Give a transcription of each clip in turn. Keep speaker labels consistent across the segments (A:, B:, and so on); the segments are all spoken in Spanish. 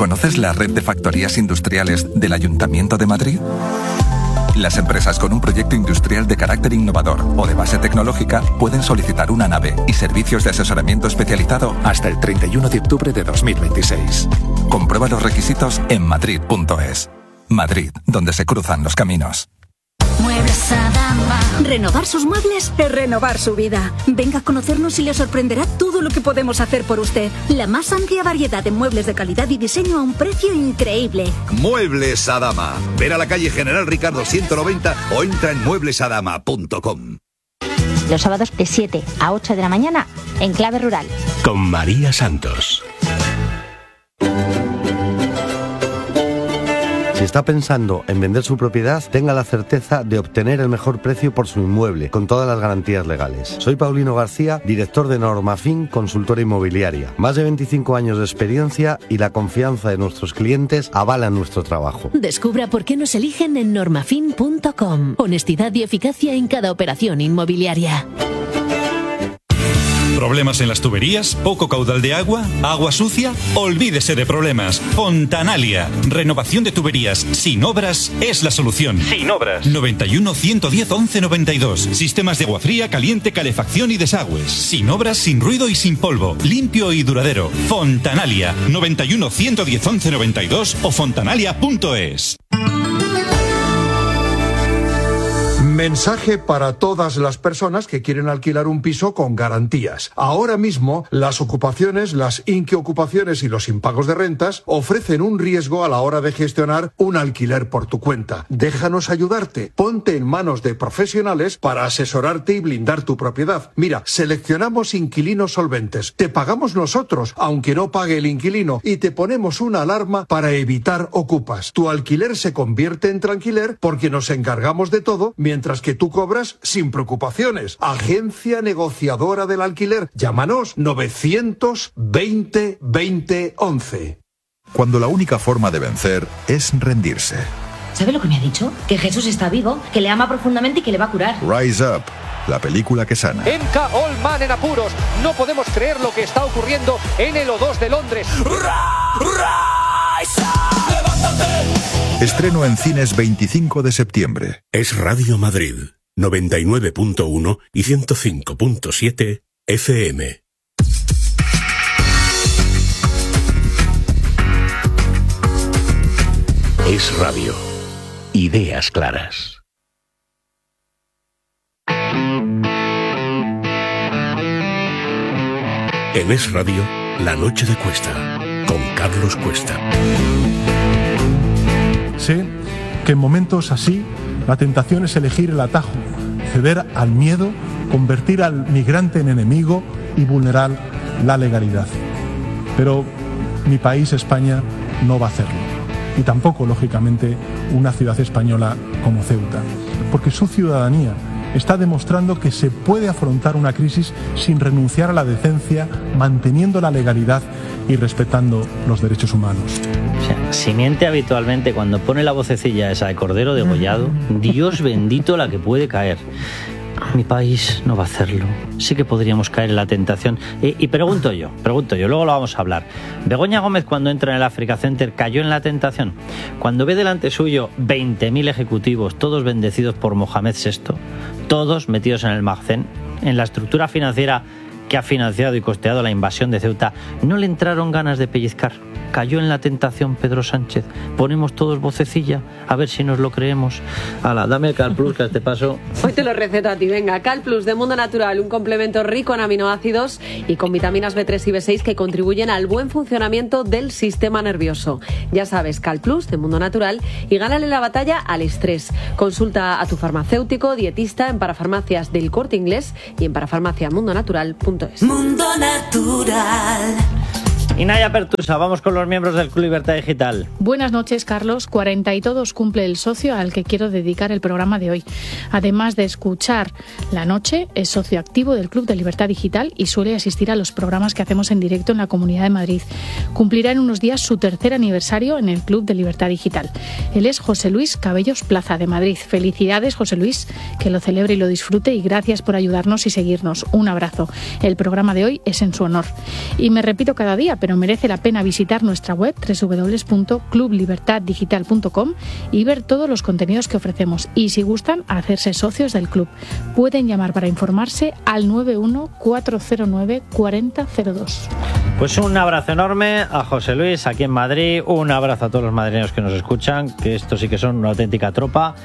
A: ¿Conoces la red de factorías industriales del Ayuntamiento de Madrid? Las empresas con un proyecto industrial de carácter innovador o de base tecnológica pueden solicitar una nave y servicios de asesoramiento especializado hasta el 31 de octubre de 2026. Comprueba los requisitos en madrid.es. Madrid, donde se cruzan los caminos.
B: Muebles Adama. Renovar sus muebles es renovar su vida. Venga a conocernos y le sorprenderá todo lo que podemos hacer por usted. La más amplia variedad de muebles de calidad y diseño a un precio increíble.
C: Muebles Adama. Ven a la calle General Ricardo 190 o entra en mueblesadama.com.
D: Los sábados de 7 a 8 de la mañana en Clave Rural.
E: Con María Santos.
F: Si está pensando en vender su propiedad, tenga la certeza de obtener el mejor precio por su inmueble, con todas las garantías legales. Soy Paulino García, director de Normafin, consultora inmobiliaria. Más de 25 años de experiencia y la confianza de nuestros clientes avalan nuestro trabajo.
G: Descubra por qué nos eligen en normafin.com. Honestidad y eficacia en cada operación inmobiliaria.
H: ¿Problemas en las tuberías? ¿Poco caudal de agua? ¿Agua sucia? Olvídese de problemas. Fontanalia. Renovación de tuberías sin obras es la solución. Sin obras. 91 110 11 92. Sistemas de agua fría, caliente, calefacción y desagües. Sin obras, sin ruido y sin polvo. Limpio y duradero. Fontanalia. 91 110 11 92 o fontanalia.es.
I: Mensaje para todas las personas que quieren alquilar un piso con garantías. Ahora mismo, las ocupaciones, las inquiocupaciones y los impagos de rentas ofrecen un riesgo a la hora de gestionar un alquiler por tu cuenta. Déjanos ayudarte. Ponte en manos de profesionales para asesorarte y blindar tu propiedad. Mira, seleccionamos inquilinos solventes. Te pagamos nosotros, aunque no pague el inquilino, y te ponemos una alarma para evitar ocupas. Tu alquiler se convierte en tranquiler porque nos encargamos de todo, mientras que tú cobras sin preocupaciones. Agencia negociadora del alquiler. Llámanos 920 20 11.
C: Cuando la única forma de vencer es rendirse.
D: ¿Sabe lo que me ha dicho? Que Jesús está vivo, que le ama profundamente y que le va a curar.
C: Rise Up, la película que sana.
J: MK Allman en apuros. No podemos creer lo que está ocurriendo en el O2 de Londres.
C: Rise Up. ¡Levántate! Estreno en cines 25 de septiembre.
E: Es Radio Madrid, 99.1 y 105.7 FM. Es Radio. Ideas claras. En Es Radio, La Noche de Cuesta, con Carlos Cuesta.
K: Sé que en momentos así la tentación es elegir el atajo, ceder al miedo, convertir al migrante en enemigo y vulnerar la legalidad. Pero mi país, España, no va a hacerlo. Y tampoco, lógicamente, una ciudad española como Ceuta. Porque su ciudadanía está demostrando que se puede afrontar una crisis sin renunciar a la decencia, manteniendo la legalidad y respetando los derechos humanos.
L: O sea, si miente habitualmente cuando pone la vocecilla esa de cordero degollado, Dios bendito la que puede caer. Mi país no va a hacerlo. Sí que podríamos caer en la tentación. Y pregunto yo, luego lo vamos a hablar. ¿Begoña Gómez, cuando entra en el Africa Center, cayó en la tentación? Cuando ve delante suyo 20.000 ejecutivos, todos bendecidos por Mohamed VI, todos metidos en el Magcén, en la estructura financiera que ha financiado y costeado la invasión de Ceuta, ¿no le entraron ganas de pellizcar? ¿Cayó en la tentación Pedro Sánchez? ¿Ponemos todos vocecilla? A ver si nos lo creemos. Hala, dame el Cal Plus, que te paso.
M: Hoy te lo receto a ti, venga. Cal Plus de Mundo Natural, un complemento rico en aminoácidos y con vitaminas B3 y B6 que contribuyen al buen funcionamiento del sistema nervioso. Ya sabes, Cal Plus de Mundo Natural y gánale la batalla al estrés. Consulta a tu farmacéutico, dietista en Parafarmacias del Corte Inglés y en parafarmaciamundonatural.es.
B: Mundo Natural.
L: Y Naya Pertusa, vamos con los miembros del Club Libertad Digital.
N: Buenas noches, Carlos. 42 cumple el socio al que quiero dedicar el programa de hoy. Además de escuchar La Noche, es socio activo del Club de Libertad Digital y suele asistir a los programas que hacemos en directo en la Comunidad de Madrid. cumplirá en unos días su tercer aniversario en el Club de Libertad Digital. Él es José Luis Cabellos Plaza de Madrid. Felicidades, José Luis, que lo celebre y lo disfrute, y gracias por ayudarnos y seguirnos. Un abrazo. El programa de hoy es en su honor. Y me repito cada día, pero merece la pena visitar nuestra web www.clublibertaddigital.com y ver todos los contenidos que ofrecemos. Y si gustan, hacerse socios del club. Pueden llamar para informarse al 914094002.
L: Pues un abrazo enorme a José Luis aquí en Madrid, un abrazo a todos los madrileños que nos escuchan, que estos sí que son una auténtica tropa.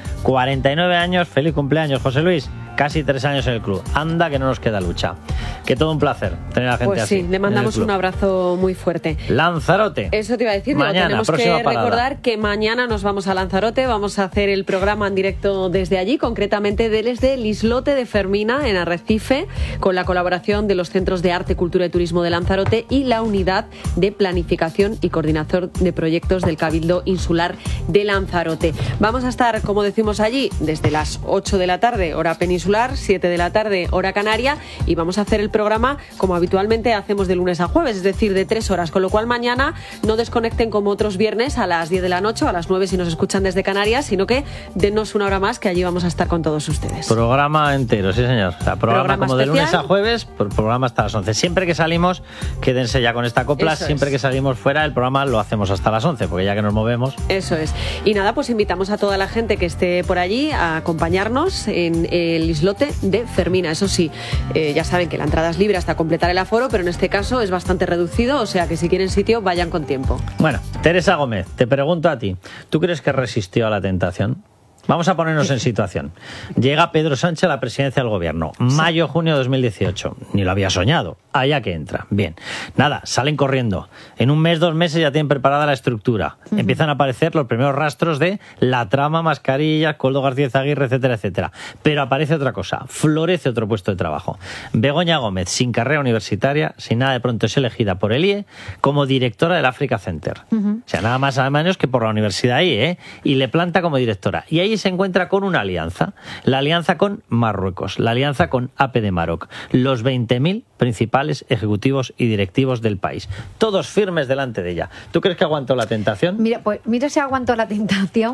L: 49 años, feliz cumpleaños, José Luis. Casi 3 años en el club. Anda que no nos queda lucha. Que todo un placer tener a la gente así.
M: Pues sí, le mandamos un abrazo muy fuerte.
L: Lanzarote.
M: Eso te iba a decir.
L: Mañana,
M: tenemos que recordar que mañana nos vamos a Lanzarote. Vamos a hacer el programa en directo desde allí, concretamente desde el Islote de Fermina, en Arrecife, con la colaboración de los Centros de Arte, Cultura y Turismo de Lanzarote y la Unidad de Planificación y Coordinación de Proyectos del Cabildo Insular de Lanzarote. Vamos a estar, como decimos allí, desde las 8 de la tarde, hora peninsular, 7 de la tarde, hora canaria, y vamos a hacer el programa como habitualmente hacemos de lunes a jueves, es decir, de 3 horas, con lo cual mañana no desconecten como otros viernes a las 10 de la noche o a las 9 si nos escuchan desde Canarias, sino que denos una hora más, que allí vamos a estar con todos ustedes.
L: Programa entero, sí señor. O sea, programa como especial, de lunes a jueves, programa hasta las 11. Siempre que salimos, quédense ya con esta copla, siempre que salimos fuera, el programa lo hacemos hasta las 11, porque ya que nos movemos.
M: Eso es. Y nada, pues invitamos a toda la gente que esté por allí a acompañarnos en el Islote de Fermina. Eso sí, ya saben que la entrada es libre hasta completar el aforo, pero en este caso es bastante reducido, o sea que si quieren sitio, vayan con tiempo.
L: Bueno, Teresa Gómez, te pregunto a ti, ¿tú crees que resistió a la tentación? Vamos a ponernos en situación. Llega Pedro Sánchez a la presidencia del gobierno. Mayo-junio de 2018. Ni lo había soñado. Allá que entra. Bien. Nada, salen corriendo. En un mes, 2 meses ya tienen preparada la estructura. Empiezan a aparecer los primeros rastros de la trama, mascarillas, Koldo García Izaguirre, etcétera, etcétera. Pero aparece otra cosa. Florece otro puesto de trabajo. Begoña Gómez, sin carrera universitaria, sin nada, de pronto es elegida por el IE como directora del Africa Center. O sea, nada más, nada menos que por la universidad IE, y le planta como directora. Y ahí se encuentra con una alianza, la alianza con Marruecos, la alianza con AP de Maroc, los 20.000 principales ejecutivos y directivos del país, todos firmes delante de ella. ¿Tú crees que aguantó la tentación?
O: Mira si aguantó la tentación,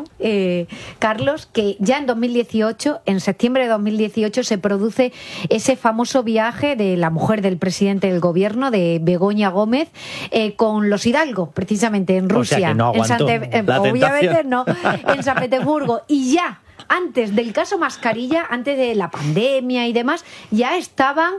O: Carlos, que ya en 2018, en septiembre de 2018, se produce ese famoso viaje de la mujer del presidente del gobierno, de Begoña Gómez, con los Hidalgo, precisamente en Rusia.
L: O sea que no aguantó
O: obviamente no, en San Petersburgo. Y ya antes del caso mascarilla, antes de la pandemia y demás, ya estaban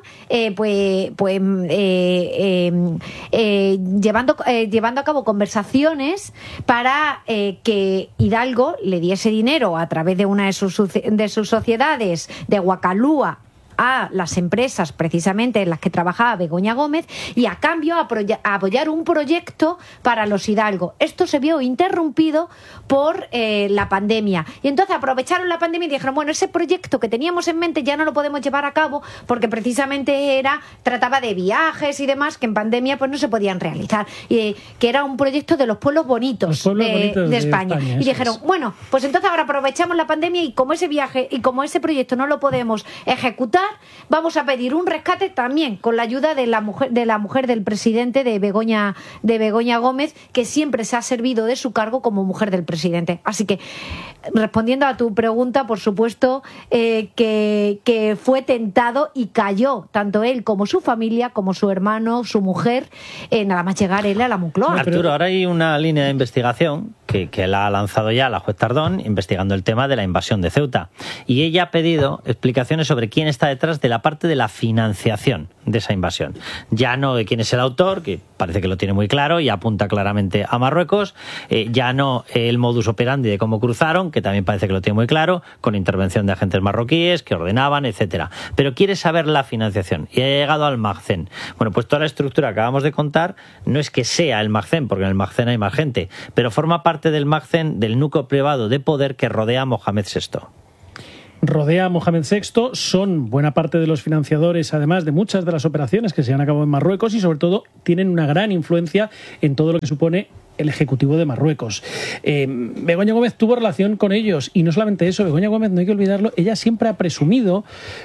O: llevando a cabo conversaciones para que Hidalgo le diese dinero a través de una de sus sociedades de Guacalúa a las empresas precisamente en las que trabajaba Begoña Gómez, y a cambio apoyar un proyecto para los Hidalgo. Esto se vio interrumpido por la pandemia, y entonces aprovecharon la pandemia y dijeron, bueno, ese proyecto que teníamos en mente ya no lo podemos llevar a cabo porque precisamente trataba de viajes y demás que en pandemia pues no se podían realizar, que era un proyecto de los pueblos bonitos, de España. Y dijeron, bueno, pues entonces ahora aprovechamos la pandemia, y como ese viaje y como ese proyecto no lo podemos ejecutar, vamos a pedir un rescate también con la ayuda de la mujer del presidente, de Begoña Gómez, que siempre se ha servido de su cargo como mujer del presidente. Así que, respondiendo a tu pregunta, por supuesto que fue tentado y cayó, tanto él como su familia, como su hermano, su mujer, nada más llegar él a la Moncloa.
L: Arturo, ahora hay una línea de investigación que la ha lanzado ya la juez Tardón, investigando el tema de la invasión de Ceuta. Y ella ha pedido explicaciones sobre quién está detrás de la parte de la financiación de esa invasión. Ya no de quién es el autor, que parece que lo tiene muy claro y apunta claramente a Marruecos, ya no el modus operandi de cómo cruzaron, que también parece que lo tiene muy claro, con intervención de agentes marroquíes que ordenaban, etcétera. Pero quiere saber la financiación y ha llegado al Magcén. Bueno, pues toda la estructura que acabamos de contar no es que sea el Magcén, porque en el Magcén hay más gente, pero forma parte del Magcén, del núcleo privado de poder que rodea a Mohamed VI.
P: Rodea a Mohamed VI, son buena parte de los financiadores, además de muchas de las operaciones que se han acabado en Marruecos, y sobre todo tienen una gran influencia en todo lo que supone el Ejecutivo de Marruecos. Begoña Gómez tuvo relación con ellos, y no solamente eso, Begoña Gómez, no hay que olvidarlo, ella siempre ha presumido,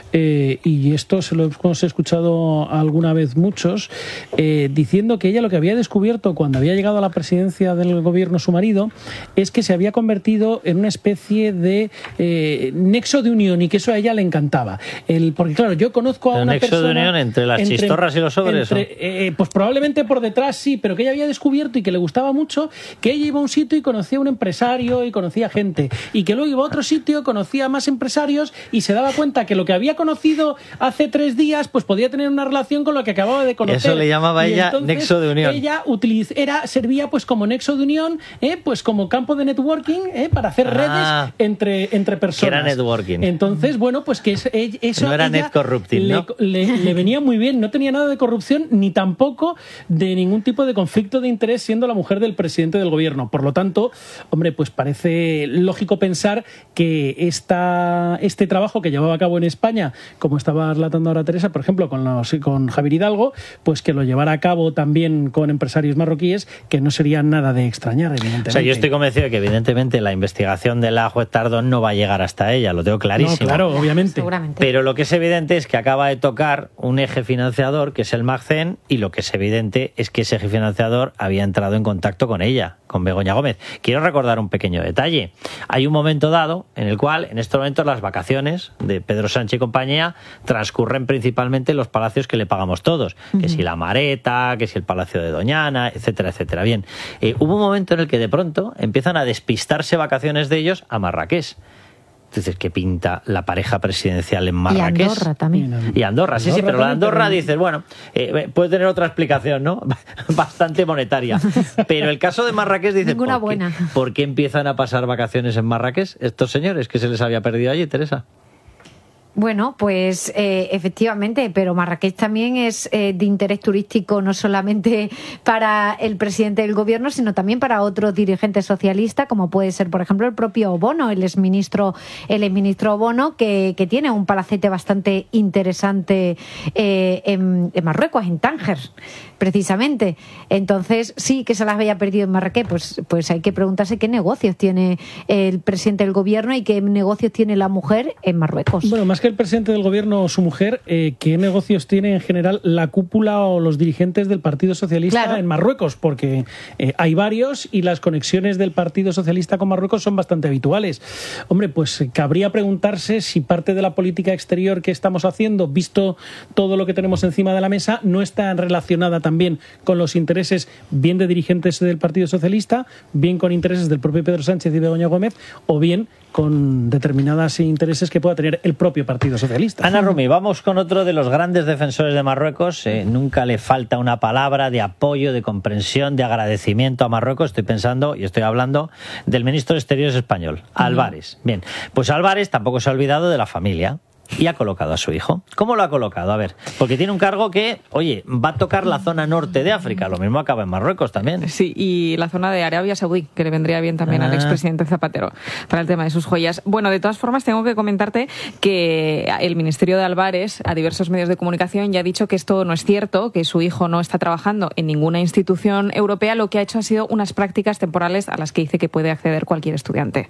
P: y esto se lo hemos escuchado alguna vez muchos, diciendo que ella lo que había descubierto cuando había llegado a la presidencia del gobierno su marido es que se había convertido en una especie de nexo de unión, y que eso a ella le encantaba. Porque claro, yo conozco a una
L: nexo
P: persona...
L: de unión entre las chistorras y los sobres.
P: Pues probablemente por detrás sí, pero que ella había descubierto y que le gustaba mucho, que ella iba a un sitio y conocía a un empresario y conocía gente, y que luego iba a otro sitio, conocía a más empresarios y se daba cuenta que lo que había conocido hace 3 días pues podía tener una relación con lo que acababa de conocer.
L: Eso le llamaba ella nexo de unión.
P: Ella servía pues como nexo de unión, pues como campo de networking, para hacer redes entre personas.
L: Que era networking.
P: Entonces, bueno, pues que eso
L: no era net corrupting, ¿no?
P: Le venía muy bien, no tenía nada de corrupción ni tampoco de ningún tipo de conflicto de interés siendo la mujer del presidente del gobierno. Por lo tanto, hombre, pues parece lógico pensar que este trabajo que llevaba a cabo en España, como estaba relatando ahora Teresa, por ejemplo, con Javier Hidalgo, pues que lo llevara a cabo también con empresarios marroquíes, que no sería nada de extrañar, evidentemente.
L: O sea, yo estoy convencido de que evidentemente la investigación de la juez Tardón no va a llegar hasta ella, lo tengo clarísimo.
P: No, claro, obviamente.
O: Seguramente.
L: Pero lo que es evidente es que acaba de tocar un eje financiador, que es el Magcen, y lo que es evidente es que ese eje financiador había entrado en contacto con ella, con Begoña Gómez. Quiero recordar un pequeño detalle. Hay un momento dado en el cual, en estos momentos, las vacaciones de Pedro Sánchez y compañía transcurren principalmente en los palacios que le pagamos todos, que si la Mareta, que si el Palacio de Doñana, etcétera, etcétera. Bien, hubo un momento en el que de pronto empiezan a despistarse vacaciones de ellos a Marrakech. Entonces, ¿qué pinta la pareja presidencial en Marrakech?
O: Y Andorra también.
L: Y Andorra, sí, pero la Andorra dices, bueno, puede tener otra explicación, ¿no? Bastante monetaria. Pero el caso de Marrakech dice,
O: ninguna buena.
L: ¿Por qué empiezan a pasar vacaciones en Marrakech estos señores que se les había perdido allí, Teresa?
O: Bueno, pues efectivamente, pero Marrakech también es de interés turístico no solamente para el presidente del gobierno, sino también para otros dirigentes socialistas, como puede ser, por ejemplo, el propio Bono, el exministro Bono, que tiene un palacete bastante interesante en Marruecos, en Tánger, precisamente. Entonces, sí que se las había perdido en Marrakech, pues hay que preguntarse qué negocios tiene el presidente del gobierno y qué negocios tiene la mujer en Marruecos.
P: Bueno, más que el presidente del gobierno o su mujer, ¿qué negocios tiene en general la cúpula o los dirigentes del Partido Socialista en Marruecos? Porque hay varios y las conexiones del Partido Socialista con Marruecos son bastante habituales. Hombre, pues cabría preguntarse si parte de la política exterior que estamos haciendo, visto todo lo que tenemos encima de la mesa, no está relacionada también con los intereses bien de dirigentes del Partido Socialista, bien con intereses del propio Pedro Sánchez y Begoña Gómez, o bien con determinados intereses que pueda tener el propio Partido Socialista.
L: Ana Rumi, vamos con otro de los grandes defensores de Marruecos. Nunca le falta una palabra de apoyo, de comprensión, de agradecimiento a Marruecos. Estoy pensando y estoy hablando del ministro de Exteriores español, Álvarez. Bien, pues Álvarez tampoco se ha olvidado de la familia y ha colocado a su hijo. ¿Cómo lo ha colocado? A ver, porque tiene un cargo que, oye, va a tocar la zona norte de África. Lo mismo acaba en Marruecos también.
Q: Sí, y la zona de Arabia Saudí, que le vendría bien también al expresidente Zapatero para el tema de sus joyas. Bueno, de todas formas, tengo que comentarte que el Ministerio de Álvarez, a diversos medios de comunicación, ya ha dicho que esto no es cierto, que su hijo no está trabajando en ninguna institución europea. Lo que ha hecho ha sido unas prácticas temporales a las que dice que puede acceder cualquier estudiante.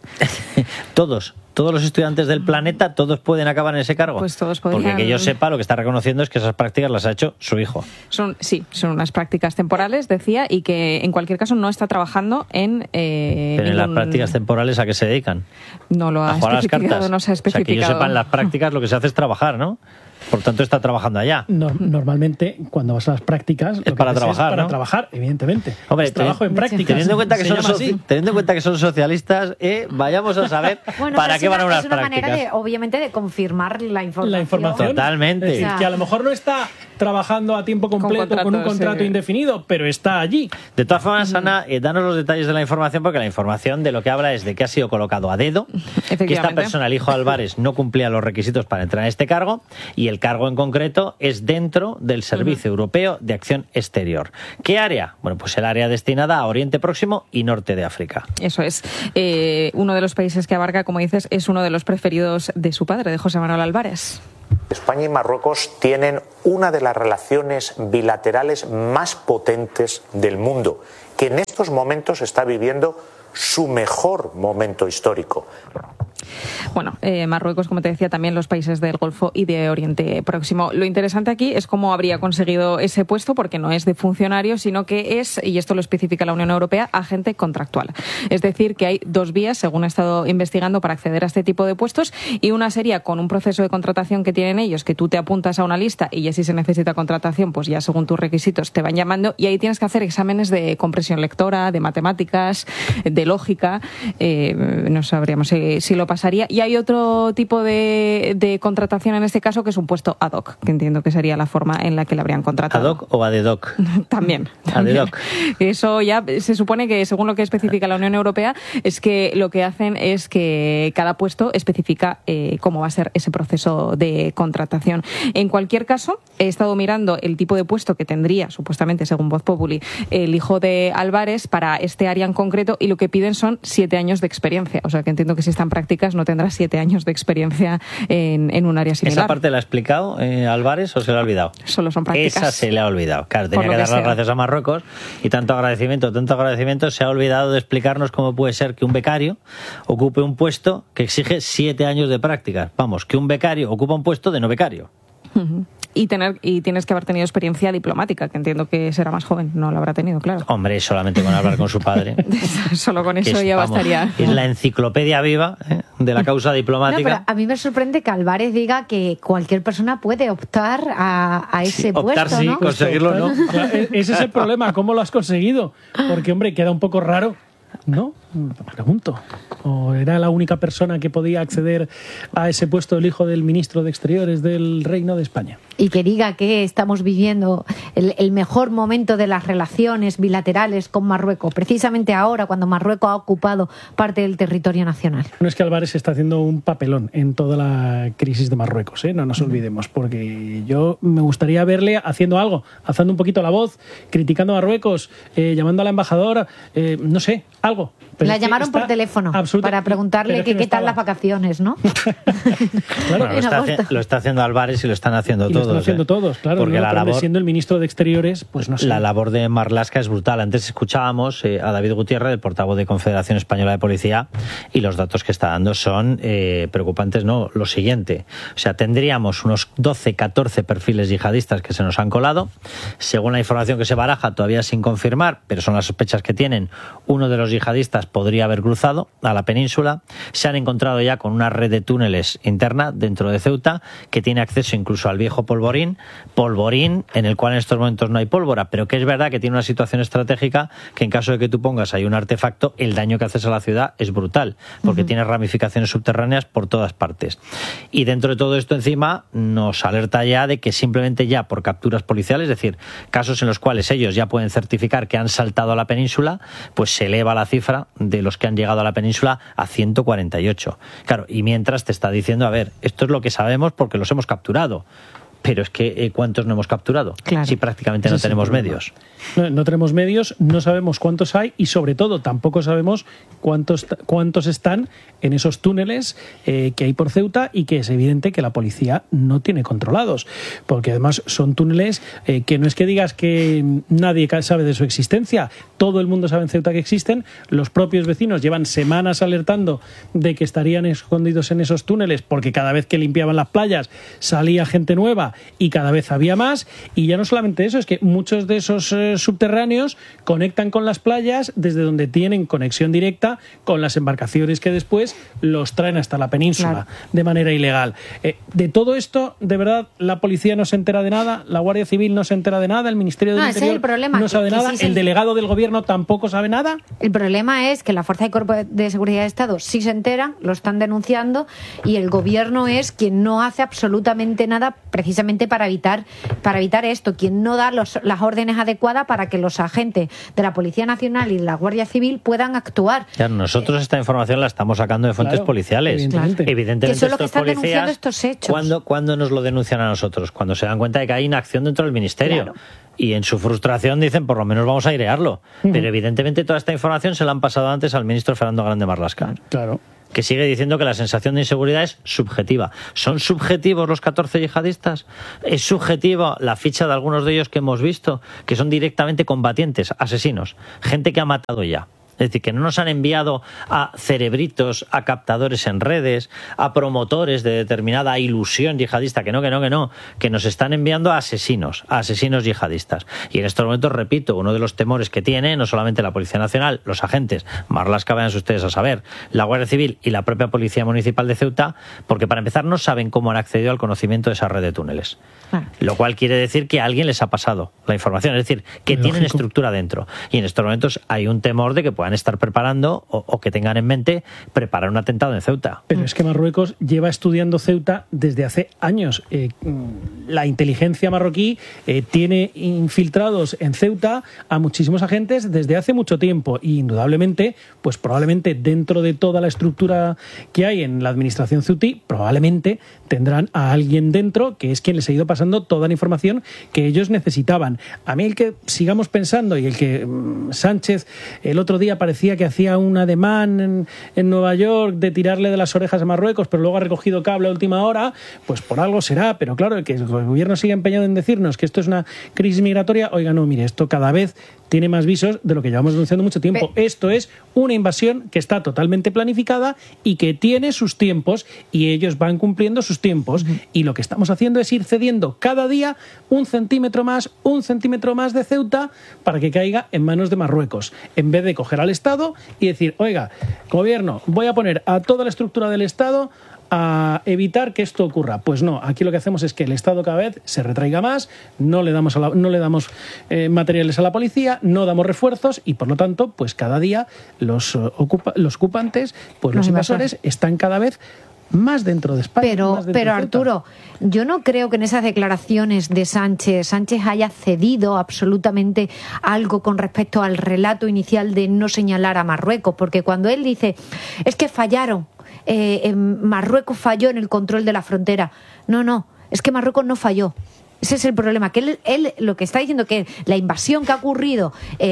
L: Todos los estudiantes del planeta, todos pueden acabar en ese cargo.
Q: Pues todos podrían.
L: Porque que yo sepa, lo que está reconociendo es que esas prácticas las ha hecho su hijo.
Q: Son unas prácticas temporales, decía, y que en cualquier caso no está trabajando en...
L: Pero en las prácticas temporales, ¿a qué se dedican?
Q: No lo ha especificado, no se ha especificado.
L: O sea, que yo sepa, en las prácticas lo que se hace es trabajar, ¿no? Por tanto, está trabajando allá.
P: Normalmente, cuando vas a las prácticas...
L: Es para trabajar,
P: para
L: ¿no?
P: trabajar, evidentemente.
L: Hombre,
P: trabajo en prácticas.
L: Teniendo en cuenta que son socialistas, vayamos a saber para qué van a unas prácticas.
O: Es una manera, obviamente, de confirmar la información.
L: Totalmente.
P: Es decir, que a lo mejor no está trabajando a tiempo completo con un contrato indefinido, pero está allí.
L: De todas formas, Ana, danos los detalles de la información, porque la información de lo que habla es de que ha sido colocado a dedo, que esta persona, el hijo de Álvarez, no cumplía los requisitos para entrar en este cargo, y el cargo en concreto es dentro del Servicio Europeo de Acción Exterior. ¿Qué área? Bueno, pues el área destinada a Oriente Próximo y Norte de África.
Q: Eso es. Uno de los países que abarca, como dices, es uno de los preferidos de su padre, de José Manuel Álvarez.
R: España y Marruecos tienen una de las relaciones bilaterales más potentes del mundo, que en estos momentos está viviendo su mejor momento histórico.
Q: Bueno, Marruecos, como te decía, también los países del Golfo y de Oriente Próximo. Lo interesante aquí es cómo habría conseguido ese puesto, porque no es de funcionario, sino que es, y esto lo especifica la Unión Europea, agente contractual. Es decir, que hay dos vías, según he estado investigando, para acceder a este tipo de puestos, y una sería con un proceso de contratación que tienen ellos, que tú te apuntas a una lista y ya si se necesita contratación, pues ya según tus requisitos te van llamando, y ahí tienes que hacer exámenes de comprensión lectora, de matemáticas, de lógica, no sabríamos si lo pasaría. Y hay otro tipo de contratación en este caso, que es un puesto ad hoc, que entiendo que sería la forma en la que le habrían contratado.
L: ¿Ad hoc o ad hoc?
Q: También.
L: Ad hoc.
Q: Eso ya se supone que, según lo que especifica la Unión Europea, es que lo que hacen es que cada puesto especifica cómo va a ser ese proceso de contratación. En cualquier caso, he estado mirando el tipo de puesto que tendría, supuestamente, según Voz Populi, el hijo de Álvarez para este área en concreto, y lo que piden son 7 años de experiencia. O sea, que entiendo que si están prácticas no tendrá 7 años de experiencia en un área similar.
L: ¿Esa parte la ha explicado Álvarez o se la ha olvidado?
Q: Solo son prácticas.
L: Esa se le ha olvidado. Claro, tenía que dar las gracias a Marruecos, y tanto agradecimiento, se ha olvidado de explicarnos cómo puede ser que un becario ocupe un puesto que exige 7 años de prácticas. Vamos, que un becario ocupa un puesto de no becario.
Q: Uh-huh. Y tienes que haber tenido experiencia diplomática, que entiendo que será más joven, no lo habrá tenido, claro.
L: Hombre, solamente con hablar con su padre.
Q: Solo con eso ya bastaría.
L: Es la enciclopedia viva de la causa diplomática.
O: No, pero a mí me sorprende que Álvarez diga que cualquier persona puede optar a ese puesto,
L: optar, sí,
O: ¿no?
L: conseguirlo, ¿no?
P: Claro, ese es el problema, ¿cómo lo has conseguido? Porque, hombre, queda un poco raro, ¿no? Pregunto. ¿O era la única persona que podía acceder a ese puesto el hijo del ministro de Exteriores del Reino de España?
O: Y que diga que estamos viviendo el mejor momento de las relaciones bilaterales con Marruecos, precisamente ahora, cuando Marruecos ha ocupado parte del territorio nacional.
P: No es que Álvarez está haciendo un papelón en toda la crisis de Marruecos, no nos olvidemos, porque yo me gustaría verle haciendo algo, alzando un poquito la voz, criticando a Marruecos, llamando a la embajadora, no sé, algo. Pero
O: la llamaron por teléfono para preguntarle qué tal las vacaciones, ¿no?
L: Claro, lo está haciendo Álvarez y lo están haciendo todos.
P: Lo están haciendo todos, claro.
L: Porque la labor,
P: siendo el ministro de Exteriores, pues no sé.
L: La labor de Marlaska es brutal. Antes escuchábamos a David Gutiérrez, el portavoz de Confederación Española de Policía, y los datos que está dando son preocupantes, ¿no? Lo siguiente. O sea, tendríamos unos 12, 14 perfiles yihadistas que se nos han colado. Según la información que se baraja, todavía sin confirmar, pero son las sospechas que tienen, uno de los yihadistas podría haber cruzado a la península. Se han encontrado ya con una red de túneles interna dentro de Ceuta que tiene acceso incluso al viejo polvorín en el cual en estos momentos no hay pólvora, pero que es verdad que tiene una situación estratégica que en caso de que tú pongas ahí un artefacto, el daño que haces a la ciudad es brutal, porque tiene ramificaciones subterráneas por todas partes. Y dentro de todo esto encima nos alerta ya de que simplemente ya por capturas policiales, es decir, casos en los cuales ellos ya pueden certificar que han saltado a la península, pues se eleva la cifra de los que han llegado a la península a 148. Claro, y mientras te está diciendo, a ver, esto es lo que sabemos porque los hemos capturado. Pero es que ¿cuántos no hemos capturado? Claro. Si prácticamente no tenemos medios.
P: No tenemos medios, no sabemos cuántos hay y sobre todo tampoco sabemos cuántos están en esos túneles que hay por Ceuta y que es evidente que la policía no tiene controlados. Porque además son túneles que no es que digas que nadie sabe de su existencia. Todo el mundo sabe en Ceuta que existen. Los propios vecinos llevan semanas alertando de que estarían escondidos en esos túneles porque cada vez que limpiaban las playas salía gente nueva y cada vez había más, y ya no solamente eso, es que muchos de esos subterráneos conectan con las playas desde donde tienen conexión directa con las embarcaciones que después los traen hasta la península de manera ilegal. De todo esto, de verdad, la policía no se entera de nada, la Guardia Civil no se entera de nada, el Ministerio del Interior no sabe nada, el delegado del gobierno tampoco sabe nada.
O: El problema es que la Fuerza y Cuerpo de Seguridad de Estado sí se enteran, lo están denunciando, y el gobierno es quien no hace absolutamente nada precisamente para evitar esto, quien no da las órdenes adecuadas para que los agentes de la Policía Nacional y de la Guardia Civil puedan actuar.
L: Claro, nosotros esta información la estamos sacando de fuentes policiales. Evidentemente
O: que son los que están denunciando estos hechos.
L: ¿Cuándo nos lo denuncian a nosotros? Cuando se dan cuenta de que hay inacción dentro del Ministerio. Claro. Y en su frustración dicen, por lo menos vamos a airearlo. Pero evidentemente toda esta información se la han pasado antes al ministro Fernando Grande Marlaska.
P: Claro.
L: que sigue diciendo que la sensación de inseguridad es subjetiva. ¿Son subjetivos los 14 yihadistas? ¿Es subjetiva la ficha de algunos de ellos que hemos visto, que son directamente combatientes, asesinos, gente que ha matado ya? Es decir, que no nos han enviado a cerebritos, a captadores en redes, a promotores de determinada ilusión yihadista, que no, que nos están enviando a asesinos yihadistas. Y en estos momentos, repito, uno de los temores que tiene no solamente la Policía Nacional, los agentes, Marlaska, vayan ustedes a saber, la Guardia Civil y la propia Policía Municipal de Ceuta, porque para empezar no saben cómo han accedido al conocimiento de esa red de túneles. Lo cual quiere decir que a alguien les ha pasado la información, es decir, que tienen estructura dentro. Y en estos momentos hay un temor de que puedan estar preparando o que tengan en mente preparar un atentado en Ceuta.
P: Pero es que Marruecos lleva estudiando Ceuta desde hace años. La inteligencia marroquí tiene infiltrados en Ceuta a muchísimos agentes desde hace mucho tiempo y indudablemente, pues probablemente dentro de toda la estructura que hay en la administración ceutí, probablemente tendrán a alguien dentro que es quien les ha ido pasando toda la información que ellos necesitaban. A mí el que sigamos pensando y el que Sánchez el otro día parecía que hacía un ademán en Nueva York de tirarle de las orejas a Marruecos, pero luego ha recogido cable a última hora, pues por algo será. Pero claro, el que el gobierno sigue empeñado en decirnos que esto es una crisis migratoria, oiga, no, mire, esto cada vez tiene más visos de lo que llevamos denunciando mucho tiempo. Esto es una invasión que está totalmente planificada y que tiene sus tiempos y ellos van cumpliendo sus tiempos. Y lo que estamos haciendo es ir cediendo cada día un centímetro más de Ceuta para que caiga en manos de Marruecos, en vez de coger al Estado y decir, oiga, gobierno, voy a poner a toda la estructura del Estado a evitar que esto ocurra. Pues no, aquí lo que hacemos es que el Estado cada vez se retraiga más, no le damos materiales a la policía, no damos refuerzos y por lo tanto, pues cada día los ocupantes, pues los invasores están cada vez más dentro de España.
O: Pero Arturo, yo no creo que en esas declaraciones de Sánchez haya cedido absolutamente algo con respecto al relato inicial de no señalar a Marruecos, porque cuando él dice, es que fallaron, Marruecos falló en el control de la frontera. No, es que Marruecos no falló. Ese es el problema, que él lo que está diciendo que la invasión que ha ocurrido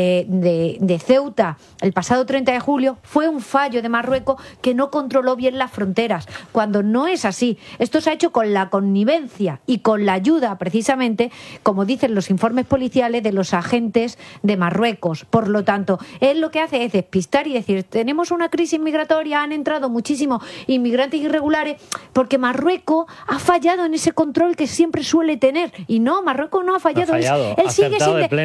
O: de Ceuta el pasado 30 de julio fue un fallo de Marruecos que no controló bien las fronteras, cuando no es así. Esto se ha hecho con la connivencia y con la ayuda, precisamente, como dicen los informes policiales, de los agentes de Marruecos. Por lo tanto, él lo que hace es despistar y decir, tenemos una crisis migratoria, han entrado muchísimos inmigrantes irregulares, porque Marruecos ha fallado en ese control que siempre suele tener. Y no, Marruecos no ha fallado. Él sigue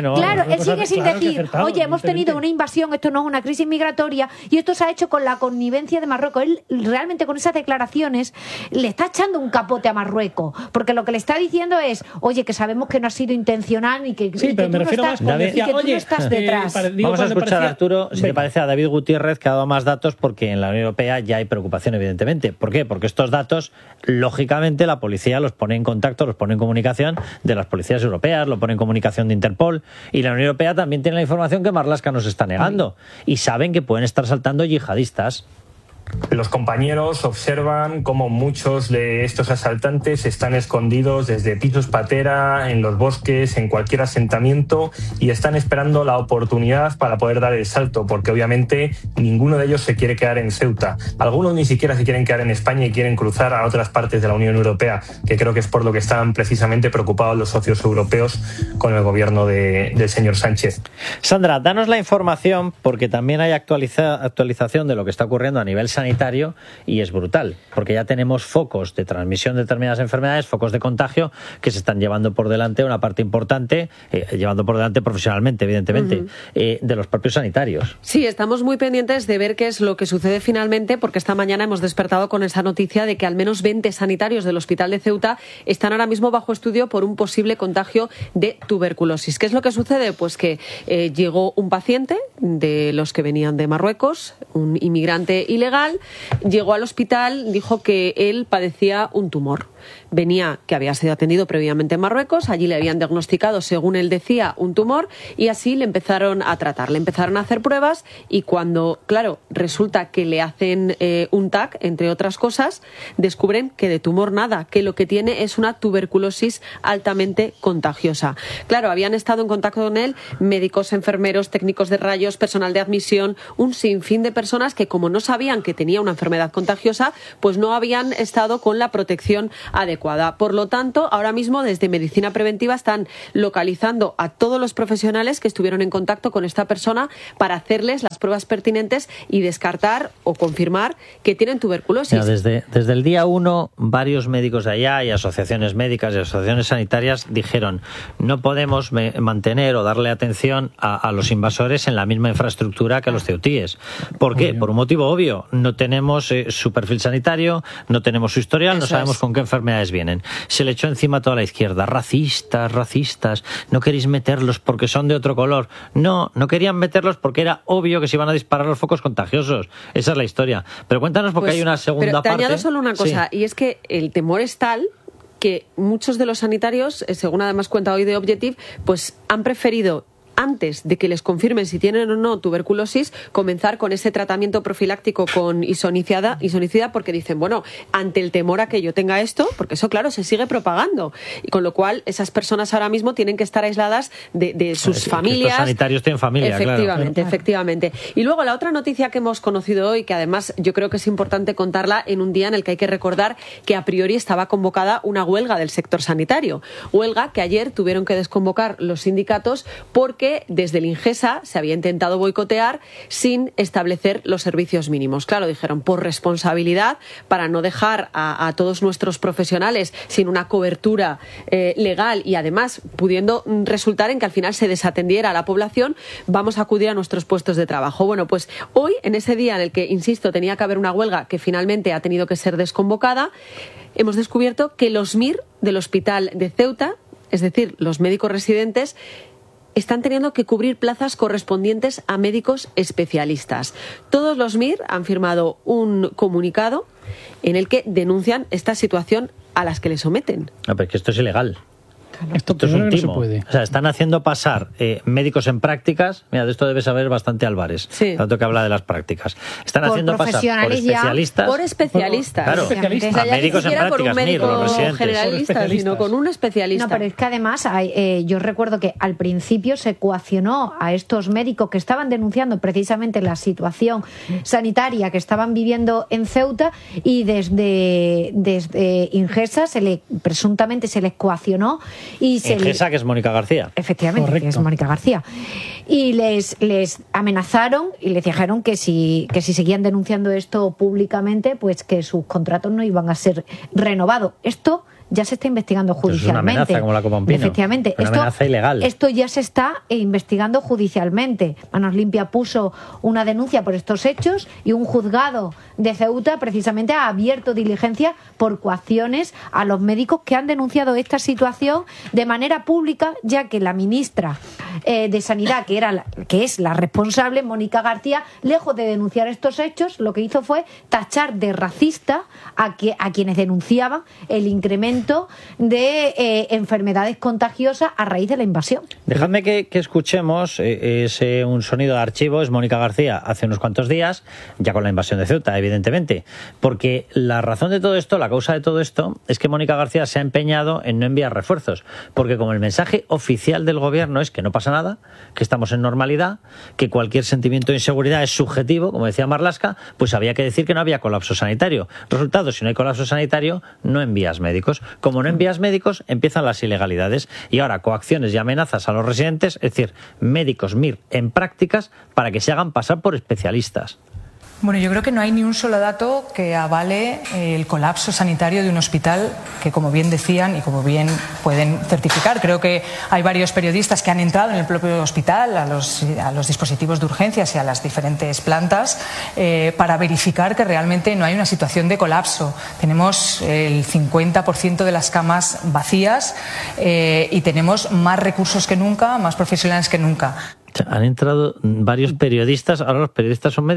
O: sin decir, oye, hemos tenido una invasión, esto no es una crisis migratoria, y esto se ha hecho con la connivencia de Marruecos. Él realmente con esas declaraciones le está echando un capote a Marruecos, porque lo que le está diciendo es, oye, que sabemos que no ha sido intencional y que,
P: sí, pero me refiero más cuando decía,
O: tú no estás detrás.
L: Vamos a escuchar a Arturo, si le parece, a David Gutiérrez, que ha dado más datos, porque en la Unión Europea ya hay preocupación, evidentemente. ¿Por qué? Porque estos datos, lógicamente, la policía los pone en contacto, los pone en comunicación de las policías europeas, lo pone en comunicación de Interpol, y la Unión Europea también tiene la información que Marlaska nos está negando, y saben que pueden estar saltando yihadistas.
S: Los compañeros observan cómo muchos de estos asaltantes están escondidos desde pisos patera, en los bosques, en cualquier asentamiento, y están esperando la oportunidad para poder dar el salto, porque obviamente ninguno de ellos se quiere quedar en Ceuta. Algunos ni siquiera se quieren quedar en España y quieren cruzar a otras partes de la Unión Europea, que creo que es por lo que están precisamente preocupados los socios europeos con el gobierno del señor Sánchez.
L: Sandra, danos la información, porque también hay actualización de lo que está ocurriendo a nivel sanitario y es brutal, porque ya tenemos focos de transmisión de determinadas enfermedades, focos de contagio que se están llevando por delante una parte importante, llevando por delante profesionalmente, evidentemente, de los propios sanitarios.
M: Sí, estamos muy pendientes de ver qué es lo que sucede finalmente, porque esta mañana hemos despertado con esa noticia de que al menos 20 sanitarios del Hospital de Ceuta están ahora mismo bajo estudio por un posible contagio de tuberculosis. ¿Qué es lo que sucede? Pues que llegó un paciente de los que venían de Marruecos, un inmigrante ilegal, llegó al hospital, dijo que él padecía un tumor. venía que había sido atendido previamente en Marruecos, allí le habían diagnosticado, según él decía, un tumor y así le empezaron a tratar, le empezaron a hacer pruebas y cuando, claro, resulta que le hacen un TAC, entre otras cosas, descubren que de tumor nada, que lo que tiene es una tuberculosis altamente contagiosa. Claro, habían estado en contacto con él médicos, enfermeros, técnicos de rayos, personal de admisión, un sinfín de personas que como no sabían que tenía una enfermedad contagiosa, pues no habían estado con la protección adecuada. Por lo tanto, ahora mismo desde Medicina Preventiva están localizando a todos los profesionales que estuvieron en contacto con esta persona para hacerles las pruebas pertinentes y descartar o confirmar que tienen tuberculosis.
L: Mira, desde el día 1, varios médicos de allá y asociaciones médicas y asociaciones sanitarias dijeron no podemos mantener o darle atención a los invasores en la misma infraestructura que a los ceutíes. ¿Por qué? Por un motivo obvio. No tenemos su perfil sanitario, no tenemos su historial, no sabemos con qué enfermedades vienen. Se le echó encima a toda la izquierda. Racistas, no queréis meterlos porque son de otro color. No querían meterlos porque era obvio que se iban a disparar los focos contagiosos. Esa es la historia. Pero cuéntanos porque hay una segunda parte.
M: Te añado solo una cosa, y es que el temor es tal que muchos de los sanitarios, según además cuenta hoy de Objective, pues han preferido, antes de que les confirmen si tienen o no tuberculosis, comenzar con ese tratamiento profiláctico con isonicida, porque dicen, bueno, ante el temor a que yo tenga esto, porque eso, claro, se sigue propagando, y con lo cual esas personas ahora mismo tienen que estar aisladas de sus familias.
L: Los sanitarios tienen familia,
M: efectivamente. Y luego la otra noticia que hemos conocido hoy, que además yo creo que es importante contarla en un día en el que hay que recordar que a priori estaba convocada una huelga del sector sanitario. Huelga que ayer tuvieron que desconvocar los sindicatos porque desde el Ingesa se había intentado boicotear sin establecer los servicios mínimos. Claro, dijeron, por responsabilidad, para no dejar a todos nuestros profesionales sin una cobertura legal y además pudiendo resultar en que al final se desatendiera a la población, vamos a acudir a nuestros puestos de trabajo. Bueno, pues hoy, en ese día en el que, insisto, tenía que haber una huelga que finalmente ha tenido que ser desconvocada, hemos descubierto que los MIR del Hospital de Ceuta, es decir, los médicos residentes, están teniendo que cubrir plazas correspondientes a médicos especialistas. Todos los MIR han firmado un comunicado en el que denuncian esta situación a las que les someten.
L: No, pero es que esto es ilegal.
P: Esto
L: es un
P: no se
L: timo.
P: puede.
L: O sea, están haciendo pasar médicos en prácticas. Mira, de esto debe saber bastante Álvarez, tanto que habla de las prácticas. Están haciendo pasar por especialistas.
M: Por especialistas.
L: Claro, a médicos en prácticas,
M: por un médico
L: los residentes.
M: generalista, sino con un especialista.
O: No, pero es que además yo recuerdo que al principio se coaccionó a estos médicos que estaban denunciando precisamente la situación sanitaria que estaban viviendo en Ceuta y desde Ingesa presuntamente se les coaccionó.
L: Ingesa, que es Mónica García.
O: Efectivamente, correcto, que es Mónica García. Y les amenazaron y les dijeron que si seguían denunciando esto públicamente, pues que sus contratos no iban a ser renovados. Esto ya se está investigando judicialmente.
L: Es una amenaza como la Copampino.
O: Efectivamente.
L: Una amenaza ilegal.
O: Esto ya se está investigando judicialmente. Manos Limpias puso una denuncia por estos hechos y un juzgado de Ceuta precisamente ha abierto diligencia por coacciones a los médicos que han denunciado esta situación de manera pública, ya que la ministra de Sanidad, que es la responsable, Mónica García, lejos de denunciar estos hechos, lo que hizo fue tachar de racista a quienes denunciaban el incremento de enfermedades contagiosas a raíz de la invasión.
L: Dejadme que escuchemos un sonido de archivo. Es Mónica García hace unos cuantos días, ya con la invasión de Ceuta, evidentemente, porque la razón de todo esto, la causa de todo esto, es que Mónica García se ha empeñado en no enviar refuerzos, porque como el mensaje oficial del gobierno es que no pasa nada, que estamos en normalidad, que cualquier sentimiento de inseguridad es subjetivo, como decía Marlaska, pues había que decir que no había colapso sanitario. Resultado, si no hay colapso sanitario, no envías médicos. Como no envías médicos, empiezan las ilegalidades. Y ahora, coacciones y amenazas a los residentes, es decir, médicos MIR en prácticas para que se hagan pasar por especialistas.
T: Bueno, yo creo que no hay ni un solo dato que avale el colapso sanitario de un hospital que, como bien decían y como bien pueden certificar, creo que hay varios periodistas que han entrado en el propio hospital, a los dispositivos de urgencias y a las diferentes plantas para verificar que realmente no hay una situación de colapso. Tenemos el 50% de las camas vacías y tenemos más recursos que nunca, más profesionales que nunca.
L: Han entrado varios periodistas, ahora los periodistas son médicos.